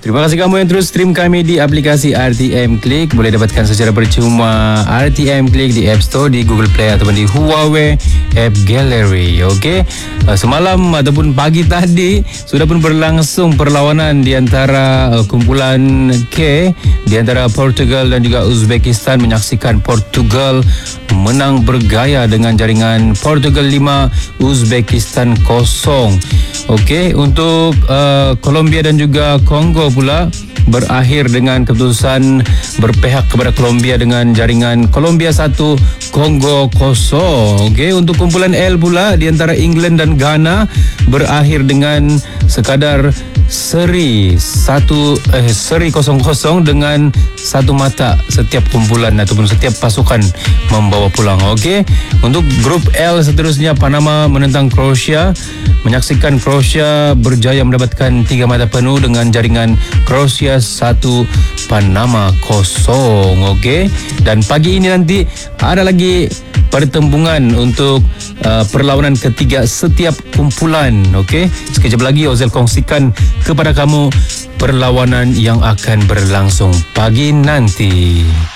Terima kasih kamu yang terus stream kami di aplikasi RTM Click. Boleh dapatkan secara percuma RTM Click di App Store, di Google Play ataupun di Huawei App Gallery. Okey. Semalam ataupun pagi tadi sudah pun berlangsung perlawanan di antara kumpulan K di antara Portugal dan juga Uzbekistan. Menyaksikan Portugal menang bergaya dengan jaringan Portugal 5, Uzbekistan 0. Okey, untuk Colombia dan juga Kongo pula berakhir dengan keputusan berpihak kepada Colombia dengan jaringan Colombia 1, Kongo 0. Okey, untuk kumpulan L pula di antara England dan Ghana berakhir dengan sekadar seri 0-0 dengan satu mata setiap kumpulan ataupun setiap pasukan membawa pulang. Okey, untuk grup L seterusnya Panama menentang Croatia. Menyaksikan Croatia berjaya mendapatkan 3 mata penuh dengan jaringan Croatia 1, Panama 0. Okey, dan pagi ini nanti ada lagi pertembungan untuk perlawanan ketiga setiap kumpulan. Okey, sekejap lagi Ozel kongsikan kepada kamu perlawanan yang akan berlangsung pagi nanti.